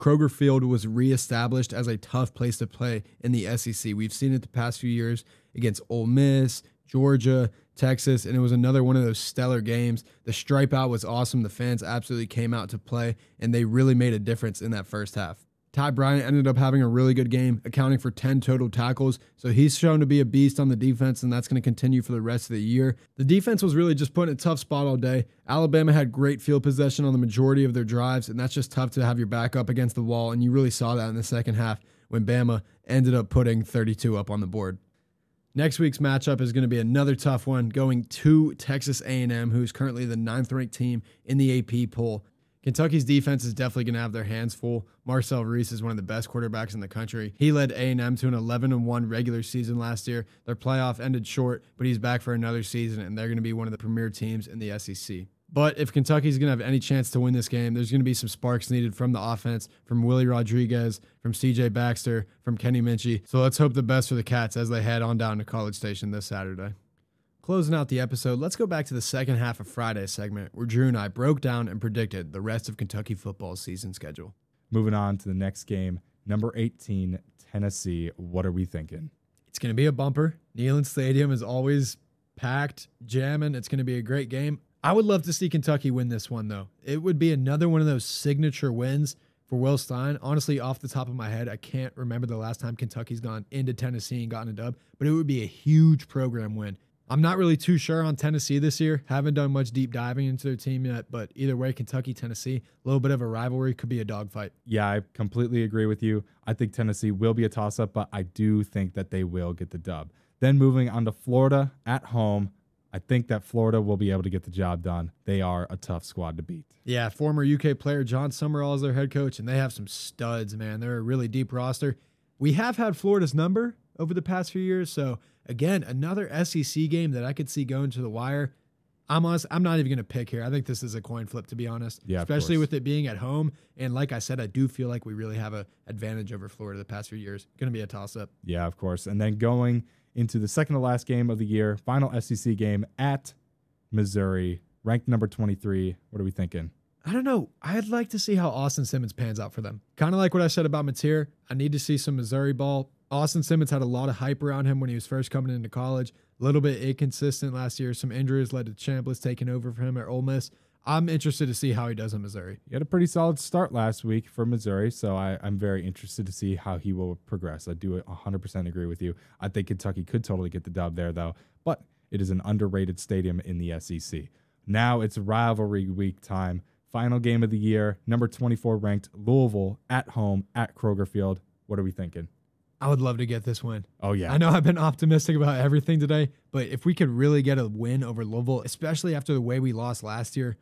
Kroger Field was reestablished as a tough place to play in the SEC. We've seen it the past few years against Ole Miss, Georgia, Texas, and it was another one of those stellar games. The stripe out was awesome. The fans absolutely came out to play, and they really made a difference in that first half. Ty Bryant ended up having a really good game, accounting for 10 total tackles, so he's shown to be a beast on the defense, and that's going to continue for the rest of the year. The defense was really just put in a tough spot all day. Alabama had great field possession on the majority of their drives, and that's just tough to have your back up against the wall, and you really saw that in the second half when Bama ended up putting 32 up on the board. Next week's matchup is going to be another tough one, going to Texas A&M, who's currently the 9th-ranked team in the AP poll. Kentucky's defense is definitely going to have their hands full. Marcel Reese is one of the best quarterbacks in the country. He led A&M to an 11-1 regular season last year. Their playoff ended short, but he's back for another season, and they're going to be one of the premier teams in the SEC. But if Kentucky's going to have any chance to win this game, there's going to be some sparks needed from the offense, from Willie Rodriguez, from C.J. Baxter, from Kenny Minchie. So let's hope the best for the Cats as they head on down to College Station this Saturday. Closing out the episode, let's go back to the second half of Friday's segment where Drew and I broke down and predicted the rest of Kentucky football's season schedule. Moving on to the next game, number 18, Tennessee. What are we thinking? It's going to be a bumper. Neyland Stadium is always packed, jamming. It's going to be a great game. I would love to see Kentucky win this one, though. It would be another one of those signature wins for Will Stein. Honestly, off the top of my head, I can't remember the last time Kentucky's gone into Tennessee and gotten a dub, but it would be a huge program win. I'm not really too sure on Tennessee this year. Haven't done much deep diving into their team yet, but either way, Kentucky, Tennessee, a little bit of a rivalry, could be a dogfight. Yeah, I completely agree with you. I think Tennessee will be a toss-up, but I do think that they will get the dub. Then moving on to Florida at home, I think that Florida will be able to get the job done. They are a tough squad to beat. Yeah, former UK player John Summerall is their head coach, and they have some studs, man. They're a really deep roster. We have had Florida's number over the past few years, so again, another SEC game that I could see going to the wire. I'm not even going to pick here. I think this is a coin flip, to be honest. Yeah, especially with it being at home. And like I said, I do feel like we really have an advantage over Florida the past few years. Going to be a toss-up. Yeah, of course. And then going into the second to last game of the year, final SEC game at Missouri, ranked number 23. What are we thinking? I don't know. I'd like to see how Austin Simmons pans out for them. Kind of like what I said about Mateer. I need to see some Missouri ball. Austin Simmons had a lot of hype around him when he was first coming into college. A little bit inconsistent last year. Some injuries led to Chambliss taking over for him at Ole Miss. I'm interested to see how he does in Missouri. He had a pretty solid start last week for Missouri, so I'm very interested to see how he will progress. I do 100% agree with you. I think Kentucky could totally get the dub there, though, but it is an underrated stadium in the SEC. Now it's rivalry week time. Final game of the year, number 24 ranked Louisville at home at Kroger Field. What are we thinking? I would love to get this win. Oh, yeah. I know I've been optimistic about everything today, but if we could really get a win over Louisville, especially after the way we lost last year,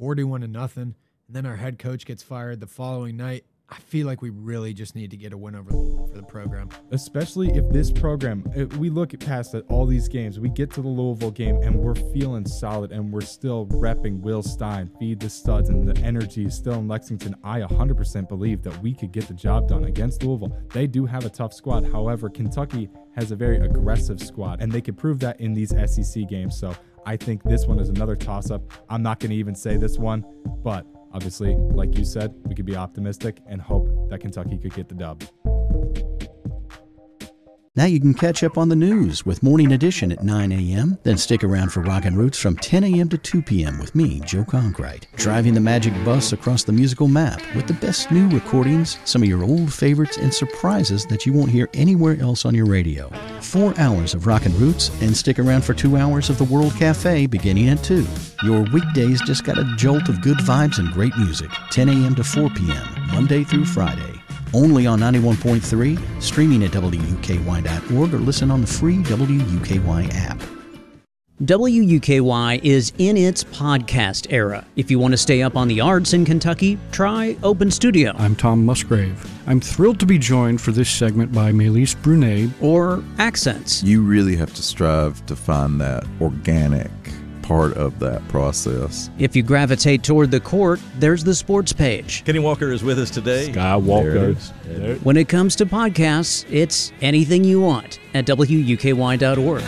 41-0, and then our head coach gets fired the following night, I feel like we really just need to get a win over for the program. Especially if this program, if we look past all these games, we get to the Louisville game and we're feeling solid and we're still repping Will Stein, feed the studs, and the energy is still in Lexington. I 100% believe that we could get the job done against Louisville. They do have a tough squad. However, Kentucky has a very aggressive squad, and they could prove that in these SEC games. So I think this one is another toss-up. I'm not going to even say this one, but obviously, like you said, we could be optimistic and hope that Kentucky could get the dub. Now you can catch up on the news with Morning Edition at 9 a.m. Then stick around for Rockin' Roots from 10 a.m. to 2 p.m. with me, Joe Conkright, driving the magic bus across the musical map with the best new recordings, some of your old favorites, and surprises that you won't hear anywhere else on your radio. 4 hours of Rockin' Roots, and stick around for 2 hours of the World Cafe beginning at 2. Your weekdays just got a jolt of good vibes and great music. 10 a.m. to 4 p.m., Monday through Friday. Only on 91.3, streaming at WUKY.org, or listen on the free WUKY app. WUKY is in its podcast era. If you want to stay up on the arts in Kentucky, try Open Studio. I'm Tom Musgrave. I'm thrilled to be joined for this segment by Melise Brunet. Or Accents. You really have to strive to find that organic part of that process. If you gravitate toward the court, there's the sports page. Kenny Walker is with us today. Sky Walker. When it comes to podcasts, it's anything you want at WUKY.org.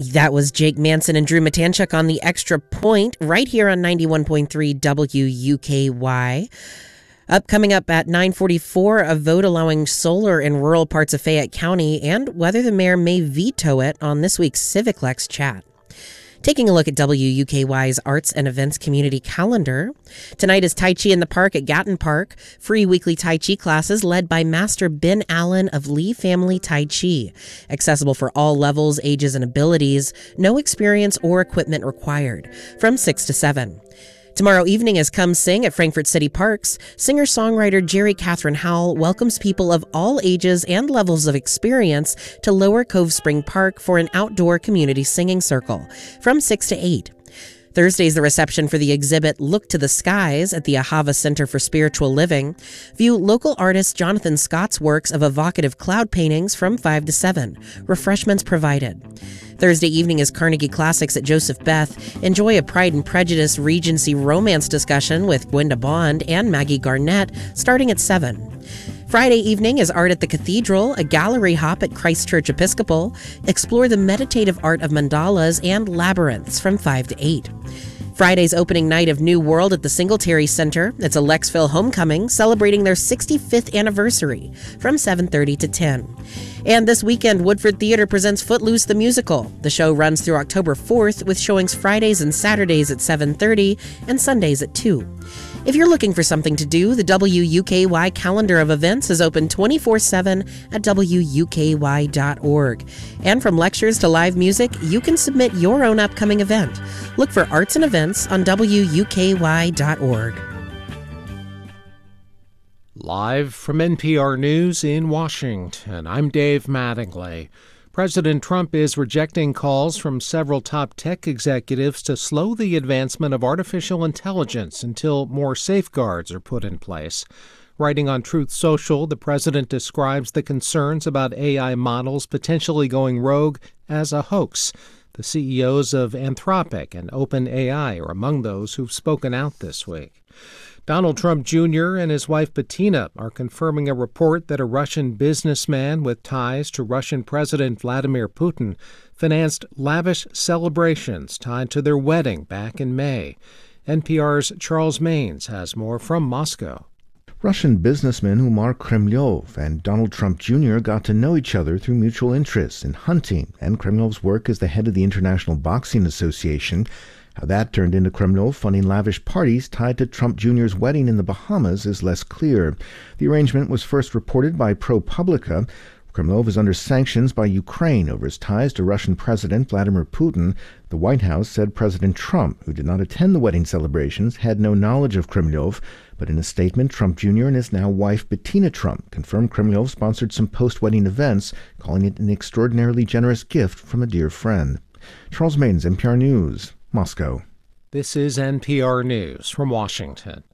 That was Jake Manson and Drew Matanchuk on The Extra Point right here on 91.3 WUKY. Coming up at 9:44, a vote allowing solar in rural parts of Fayette County and whether the mayor may veto it on this week's CivicLex chat. Taking a look at WUKY's arts and events community calendar. Tonight is Tai Chi in the Park at Gatton Park. Free weekly Tai Chi classes led by Master Ben Allen of Lee Family Tai Chi. Accessible for all levels, ages, and abilities. No experience or equipment required. From 6 to 7. Tomorrow evening is Come Sing at Frankfort City Parks. Singer-songwriter Jerry Catherine Howell welcomes people of all ages and levels of experience to Lower Cove Spring Park for an outdoor community singing circle from 6 to 8. Thursday is the reception for the exhibit Look to the Skies at the Ahava Center for Spiritual Living. View local artist Jonathan Scott's works of evocative cloud paintings from 5 to 7. Refreshments provided. Thursday evening is Carnegie Classics at Joseph Beth. Enjoy a Pride and Prejudice Regency romance discussion with Gwenda Bond and Maggie Garnett starting at 7. Friday evening is Art at the Cathedral, a gallery hop at Christ Church Episcopal. Explore the meditative art of mandalas and labyrinths from 5 to 8. Friday's opening night of New World at the Singletary Center. It's a Lexville homecoming celebrating their 65th anniversary from 7:30 to 10. And this weekend, Woodford Theater presents Footloose the Musical. The show runs through October 4th with showings Fridays and Saturdays at 7:30 and Sundays at 2. If you're looking for something to do, the WUKY calendar of events is open 24/7 at WUKY.org. And from lectures to live music, you can submit your own upcoming event. Look for arts and events on WUKY.org. Live from NPR News in Washington, I'm Dave Mattingly. President Trump is rejecting calls from several top tech executives to slow the advancement of artificial intelligence until more safeguards are put in place. Writing on Truth Social, the president describes the concerns about AI models potentially going rogue as a hoax. The CEOs of Anthropic and OpenAI are among those who've spoken out this week. Donald Trump Jr. and his wife Bettina are confirming a report that a Russian businessman with ties to Russian President Vladimir Putin financed lavish celebrations tied to their wedding back in May. NPR's Charles Maines has more from Moscow. Russian businessman Umar Kremlov and Donald Trump Jr. got to know each other through mutual interests in hunting and Kremlov's work as the head of the International Boxing Association. How that turned into Kremlov funding lavish parties tied to Trump Jr.'s wedding in the Bahamas is less clear. The arrangement was first reported by ProPublica. Kremlov is under sanctions by Ukraine over his ties to Russian President Vladimir Putin. The White House said President Trump, who did not attend the wedding celebrations, had no knowledge of Kremlov. But in a statement, Trump Jr. and his now wife Bettina Trump confirmed Kremlov sponsored some post-wedding events, calling it an extraordinarily generous gift from a dear friend. Charles Maines, NPR News, Moscow. This is NPR News from Washington.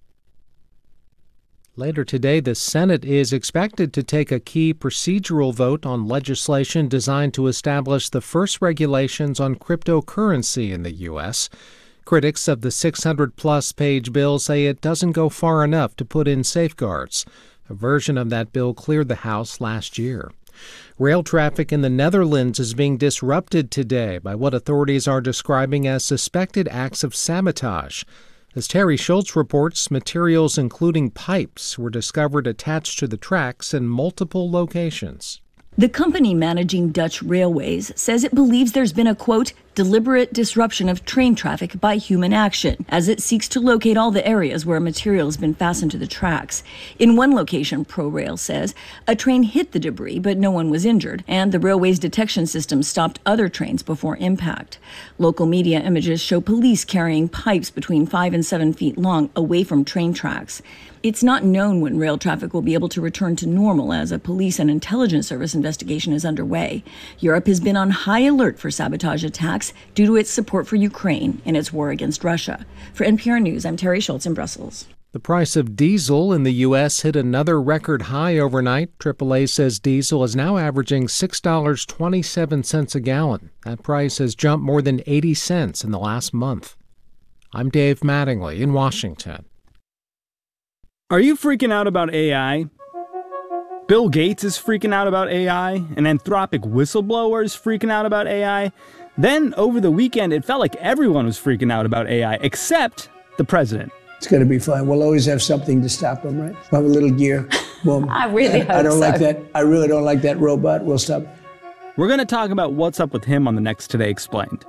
Later today, the Senate is expected to take a key procedural vote on legislation designed to establish the first regulations on cryptocurrency in the U.S. Critics of the 600-plus page bill say it doesn't go far enough to put in safeguards. A version of that bill cleared the House last year. Rail traffic in the Netherlands is being disrupted today by what authorities are describing as suspected acts of sabotage. As Terry Schultz reports, materials including pipes were discovered attached to the tracks in multiple locations. The company managing Dutch Railways says it believes there's been a, quote, deliberate disruption of train traffic by human action as it seeks to locate all the areas where material has been fastened to the tracks. In one location, ProRail says, a train hit the debris, but no one was injured, and the railway's detection system stopped other trains before impact. Local media images show police carrying pipes between 5 and 7 feet long away from train tracks. It's not known when rail traffic will be able to return to normal as a police and intelligence service investigation is underway. Europe has been on high alert for sabotage attacks due to its support for Ukraine in its war against Russia. For NPR News, I'm Terry Schultz in Brussels. The price of diesel in the U.S. hit another record high overnight. AAA says diesel is now averaging $6.27 a gallon. That price has jumped more than 80 cents in the last month. I'm Dave Mattingly in Washington. Are you freaking out about AI? Bill Gates is freaking out about AI, an Anthropic whistleblower is freaking out about AI. Then, over the weekend, it felt like everyone was freaking out about AI, except the president. It's going to be fine. We'll always have something to stop them, right? We'll have a little gear. Boom. I really hope I don't so. like that. I really don't like that robot. We'll stop. We're going to talk about what's up with him on the next Today Explained.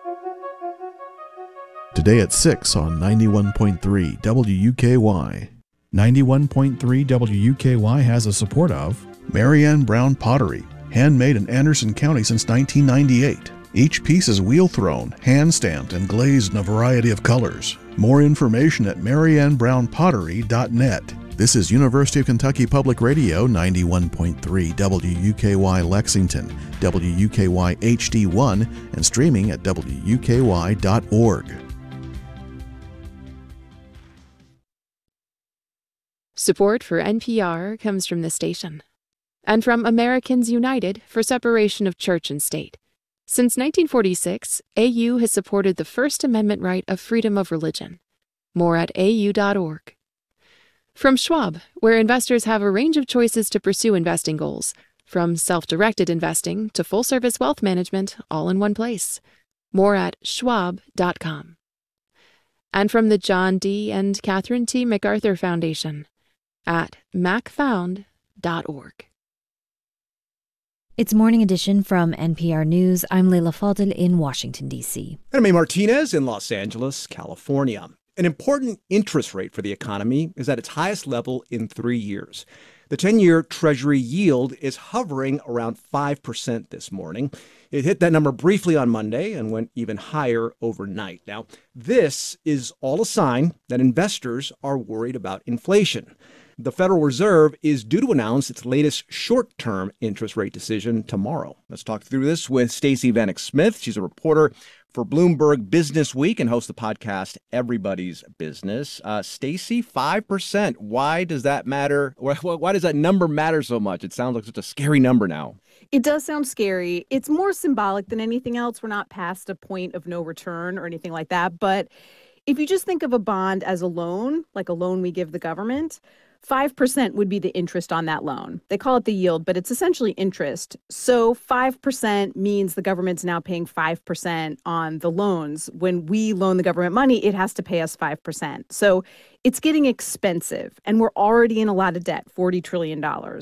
Today at 6 on 91.3 WUKY. 91.3 WUKY has the support of Marianne Brown Pottery, handmade in Anderson County since 1998. Each piece is wheel-thrown, hand-stamped, and glazed in a variety of colors. More information at mariannebrownpottery.net. This is University of Kentucky Public Radio 91.3 WUKY Lexington, WUKY HD1, and streaming at WUKY.org. Support for NPR comes from the station and from Americans United for Separation of Church and State. Since 1946, AU has supported the First Amendment right of freedom of religion. More at au.org. From Schwab, where investors have a range of choices to pursue investing goals, from self-directed investing to full-service wealth management, all in one place. More at schwab.com. And from the John D. and Catherine T. MacArthur Foundation at macfound.org. It's Morning Edition from NPR News. I'm Leila Fadel in Washington, D.C. And I'm May Martinez in Los Angeles, California. An important interest rate for the economy is at its highest level in 3 years. The 10-year Treasury yield is hovering around 5% this morning. It hit that number briefly on Monday and went even higher overnight. Now, this is all a sign that investors are worried about inflation. The Federal Reserve is due to announce its latest short-term interest rate decision tomorrow. Let's talk through this with Stacey Vanek Smith. She's a reporter for Bloomberg Business Week and hosts the podcast Everybody's Business. Stacey, 5%. Why does that matter? Why does that number matter so much? It sounds like such a scary number now. It does sound scary. It's more symbolic than anything else. We're not past a point of no return or anything like that. But if you just think of a bond as a loan, like a loan we give the government, 5% would be the interest on that loan. They call it the yield, but it's essentially interest. So 5% means the government's now paying 5% on the loans. When we loan the government money, it has to pay us 5%. So it's getting expensive, and we're already in a lot of debt, $40 trillion.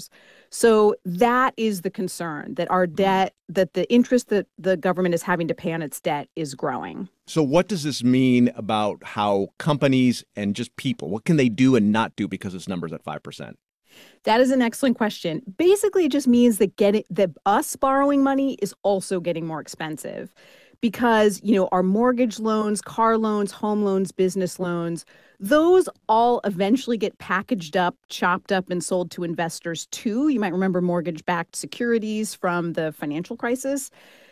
So that is the concern, that our debt, that the interest that the government is having to pay on its debt is growing. So what does this mean about how companies and just people, what can they do and not do because this number's at 5%? That is an excellent question. Basically, it just means that us borrowing money is also getting more expensive because, our mortgage loans, car loans, home loans, business loans, those all eventually get packaged up, chopped up, and sold to investors too. You might remember mortgage-backed securities from the financial crisis.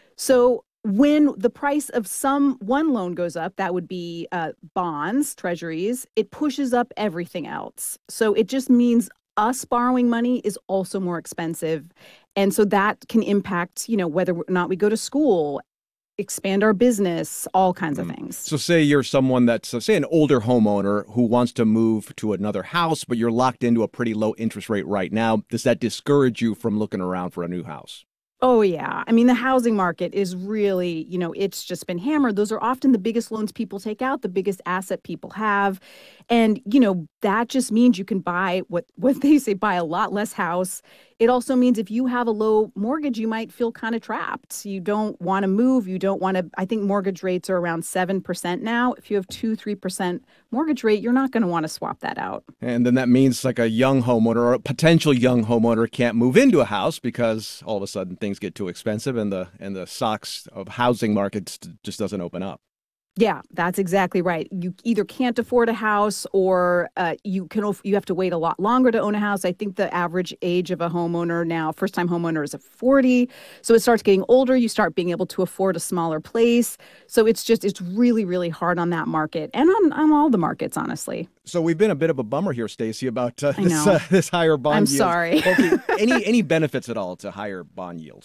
So when the price of one loan goes up, that would be bonds, treasuries, it pushes up everything else. So it just means us borrowing money is also more expensive. And so that can impact, whether or not we go to school, expand our business, all kinds of things. So say you're someone that's, say an older homeowner who wants to move to another house, but you're locked into a pretty low interest rate right now. Does that discourage you from looking around for a new house? Oh, yeah. I mean, the housing market is really, it's just been hammered. Those are often the biggest loans people take out, the biggest asset people have. And, that just means you can buy what they say, buy a lot less house. It also means if you have a low mortgage, you might feel kind of trapped. You don't want to move. You don't want to. I think mortgage rates are around 7% now. If you have 2-3% mortgage rate, you're not going to want to swap that out. And then that means like a young homeowner or a potential young homeowner can't move into a house because all of a sudden things get too expensive and the stocks of housing markets just doesn't open up. Yeah, that's exactly right. You either can't afford a house or you have to wait a lot longer to own a house. I think the average age of a homeowner now, first-time homeowner, is 40. So it starts getting older. You start being able to afford a smaller place. So it's really, really hard on that market and on all the markets, honestly. So we've been a bit of a bummer here, Stacey, about this higher bond yield. I'm sorry. Okay, any benefits at all to higher bond yields?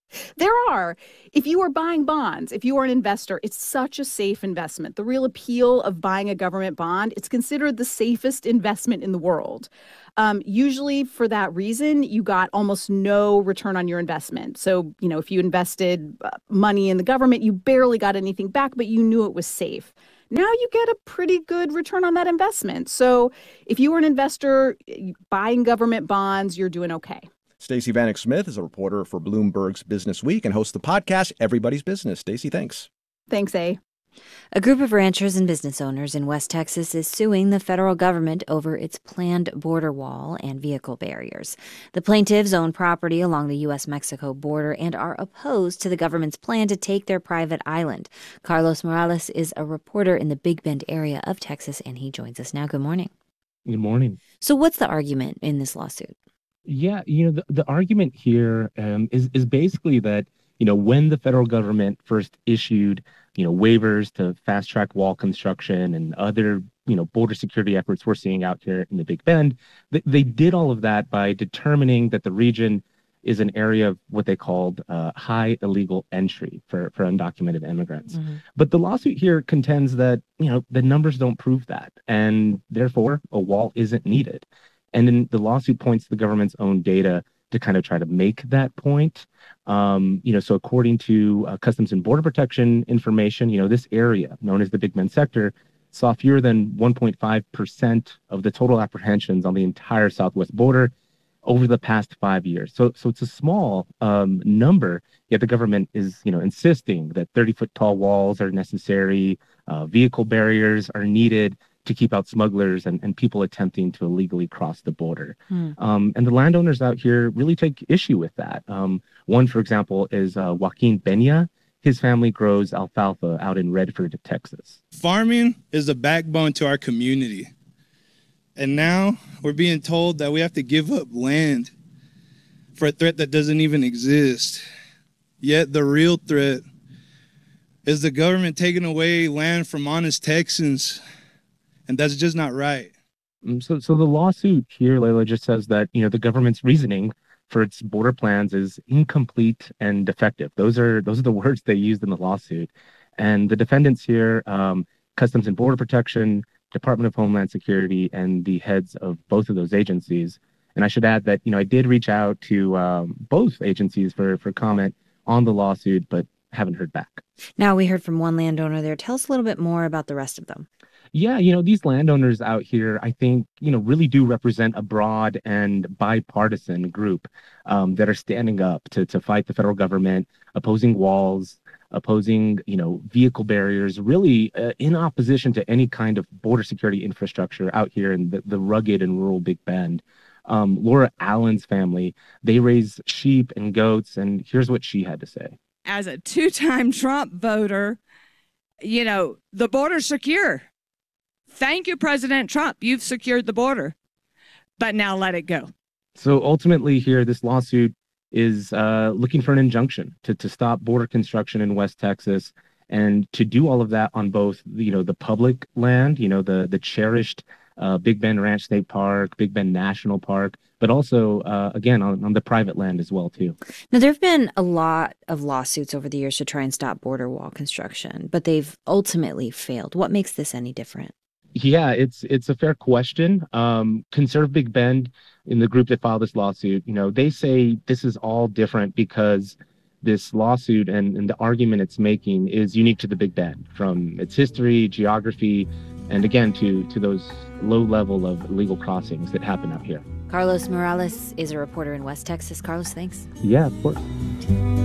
There are. If you are buying bonds, if you are an investor, it's such a safe investment. The real appeal of buying a government bond, it's considered the safest investment in the world. Usually for that reason, you got almost no return on your investment. So, if you invested money in the government, you barely got anything back, but you knew it was safe. Now you get a pretty good return on that investment. So if you were an investor buying government bonds, you're doing okay. Stacey Vanek Smith is a reporter for Bloomberg's Business Week and hosts the podcast Everybody's Business. Stacey, thanks. Thanks, A. A group of ranchers and business owners in West Texas is suing the federal government over its planned border wall and vehicle barriers. The plaintiffs own property along the U.S.-Mexico border and are opposed to the government's plan to take their private island. Carlos Morales is a reporter in the Big Bend area of Texas, and he joins us now. Good morning. Good morning. So what's the argument in this lawsuit? Yeah, the argument here is basically that, when the federal government first issued, waivers to fast track wall construction and other, border security efforts we're seeing out here in the Big Bend, they did all of that by determining that the region is an area of what they called high illegal entry for undocumented immigrants. Mm-hmm. But the lawsuit here contends that, the numbers don't prove that, and therefore a wall isn't needed. And then the lawsuit points to the government's own data to kind of try to make that point. So according to Customs and Border Protection information, this area known as the Big Bend sector saw fewer than 1.5% of the total apprehensions on the entire southwest border over the past 5 years. So it's a small number, yet the government is, insisting that 30-foot tall walls are necessary, vehicle barriers are needed to keep out smugglers and people attempting to illegally cross the border. And the landowners out here really take issue with that. One, for example, is Joaquin Peña. His family grows alfalfa out in Redford, Texas. Farming is the backbone to our community. And now we're being told that we have to give up land for a threat that doesn't even exist. Yet the real threat is the government taking away land from honest Texans. And that's just not right. So the lawsuit here, Layla, just says that, the government's reasoning for its border plans is incomplete and defective. Those are the words they used in the lawsuit. And the defendants here, Customs and Border Protection, Department of Homeland Security, and the heads of both of those agencies. And I should add that, I did reach out to both agencies for comment on the lawsuit, but haven't heard back. Now, we heard from one landowner there. Tell us a little bit more about the rest of them. Yeah, these landowners out here, I think, really do represent a broad and bipartisan group that are standing up to fight the federal government, opposing walls, opposing, vehicle barriers, really in opposition to any kind of border security infrastructure out here in the rugged and rural Big Bend. Laura Allen's family, they raise sheep and goats, and here's what she had to say. As a two-time Trump voter, the border's secure. Thank you, President Trump. You've secured the border, but now let it go. So ultimately here, this lawsuit is looking for an injunction to stop border construction in West Texas and to do all of that on both, the public land, the cherished Big Bend Ranch State Park, Big Bend National Park, but also, again, on the private land as well, too. Now, there have been a lot of lawsuits over the years to try and stop border wall construction, but they've ultimately failed. What makes this any different? Yeah, it's a fair question. Conserve Big Bend, in the group that filed this lawsuit, they say this is all different because this lawsuit and the argument it's making is unique to the Big Bend, from its history, geography, and again, to those low level of illegal crossings that happen out here. Carlos Morales is a reporter in West Texas. Carlos, thanks. Yeah, of course.